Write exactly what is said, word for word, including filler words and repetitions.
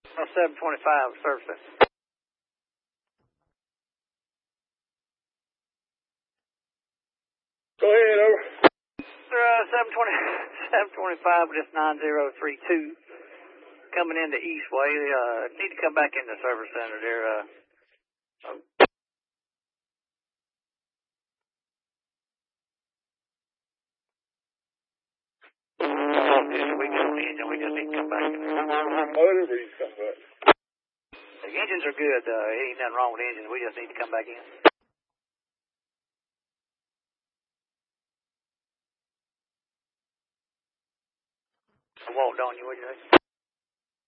Oh, seven twenty-five, service. Go ahead, over. Uh, seven twenty, seven twenty-five, just nine zero three two. Coming into Eastway, uh, need to come back in the service center there, uh. We just need, we just need to come back in there. Whatever you come back. The engines are good, uh, ain't nothing wrong with the engines, we just need to come back in. I walked on you, what'd you say?